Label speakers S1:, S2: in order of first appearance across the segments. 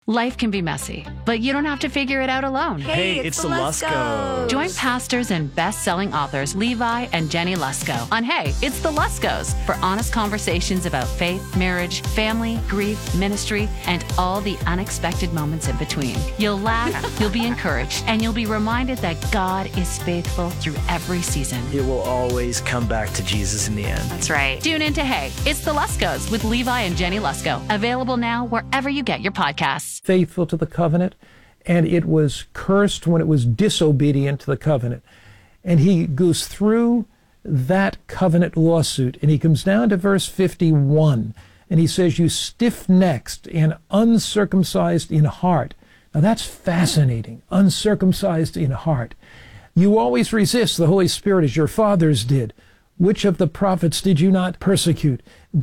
S1: Life can be messy, but you don't have to figure it out alone.
S2: Hey, it's the Luskos.
S1: Join pastors and best-selling authors Levi and Jenny Lusko on Hey, It's the Luskos for honest conversations about faith, marriage, family, grief, ministry, and all the unexpected moments in between. You'll laugh, you'll be encouraged, and you'll be reminded that God is faithful through every season.
S2: It will always come back to Jesus in the end.
S1: That's right. Tune in to Hey, It's the Luskos with Levi and Jenny Lusko. Available now wherever you get your podcasts.
S3: Faithful to the covenant, and it was cursed when it was disobedient to the covenant. And he goes through that covenant lawsuit, and he comes down to verse 51, and he says, you stiff-necked and uncircumcised in heart. Now that's fascinating, uncircumcised in heart. You always resist the Holy Spirit as your fathers did. Which of the prophets did you not persecute?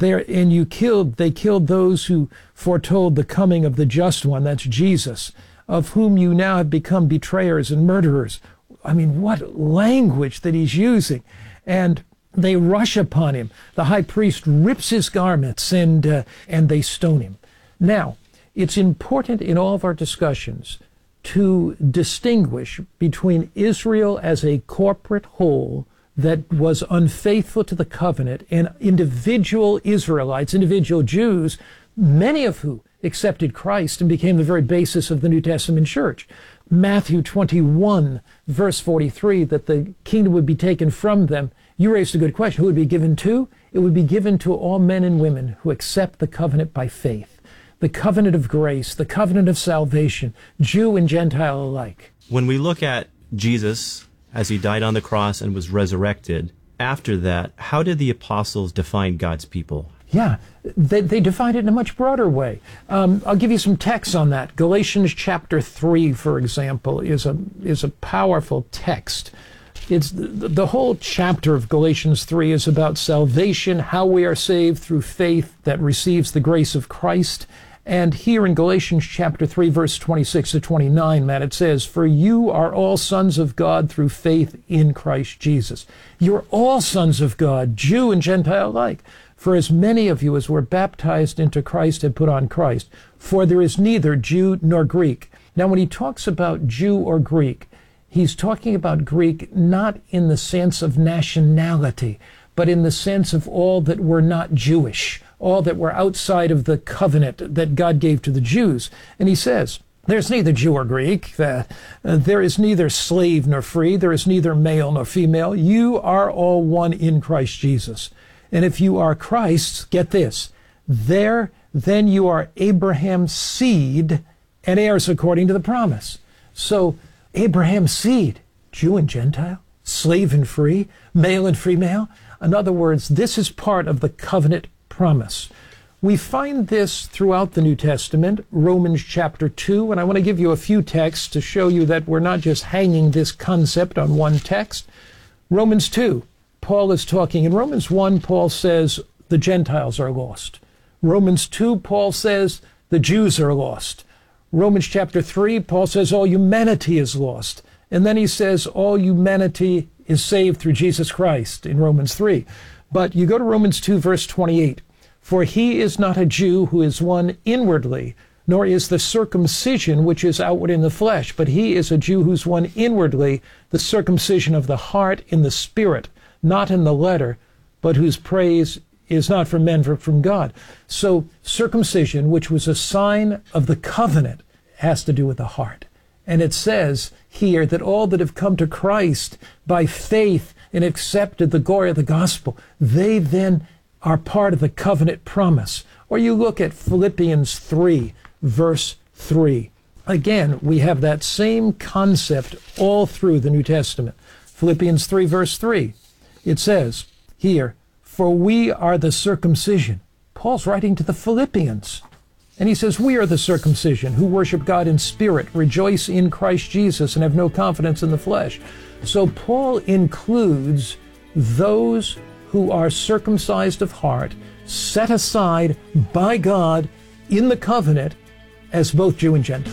S3: They killed those who foretold the coming of the just one, that's Jesus, of whom you now have become betrayers and murderers. I mean, what language that he's using. And they rush upon him. The high priest rips his garments and they stone him. Now, it's important in all of our discussions to distinguish between Israel as a corporate whole that was unfaithful to the covenant, and individual Israelites, individual Jews, many of who accepted Christ and became the very basis of the New Testament church. Matthew 21, verse 43, that the kingdom would be taken from them. You raised a good question. Who would be given to? It would be given to all men and women who accept the covenant by faith, the covenant of grace, the covenant of salvation, Jew and Gentile alike.
S4: When we look at Jesus as he died on the cross and was resurrected, after that, how did the apostles define God's people?
S3: Yeah, they defined it in a much broader way. I'll give you some texts on that. Galatians chapter 3, for example, is a powerful text. It's the whole chapter of Galatians 3 is about salvation, how we are saved through faith that receives the grace of Christ. And here in Galatians chapter 3, verse 26 to 29, Matt, it says, for you are all sons of God through faith in Christ Jesus. You're all sons of God, Jew and Gentile alike. For as many of you as were baptized into Christ have put on Christ. For there is neither Jew nor Greek. Now, when he talks about Jew or Greek, he's talking about Greek not in the sense of nationality, but in the sense of all that were not Jewish, all that were outside of the covenant that God gave to the Jews. And he says, there's neither Jew or Greek, there is neither slave nor free, there is neither male nor female. You are all one in Christ Jesus. And if you are Christ's, get this, then you are Abraham's seed and heirs according to the promise. So Abraham's seed, Jew and Gentile, slave and free, male and female. In other words, this is part of the covenant promise. We find this throughout the New Testament, Romans chapter 2, and I want to give you a few texts to show you that we're not just hanging this concept on one text. Romans 2, Paul is talking. In Romans 1, Paul says the Gentiles are lost. Romans 2, Paul says the Jews are lost. Romans chapter 3, Paul says all humanity is lost. And then he says all humanity is saved through Jesus Christ in Romans 3. But you go to Romans 2, verse 28. For he is not a Jew who is one inwardly, nor is the circumcision which is outward in the flesh, but he is a Jew who's one inwardly, the circumcision of the heart in the spirit, not in the letter, but whose praise is not from men, but from God. So circumcision, which was a sign of the covenant, has to do with the heart. And it says here that all that have come to Christ by faith and accepted the glory of the gospel, they then are part of the covenant promise. Or you look at Philippians 3, verse 3. Again, we have that same concept all through the New Testament. Philippians 3, verse 3. It says here, for we are the circumcision. Paul's writing to the Philippians. And he says, we are the circumcision who worship God in spirit, rejoice in Christ Jesus, and have no confidence in the flesh. So Paul includes those who are circumcised of heart, set aside by God in the covenant as both Jew and Gentile.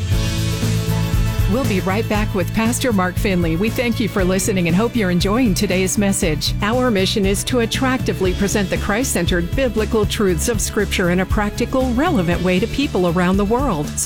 S5: We'll be right back with Pastor Mark Finley. We thank you for listening and hope you're enjoying today's message. Our mission is to attractively present the Christ-centered biblical truths of Scripture in a practical, relevant way to people around the world.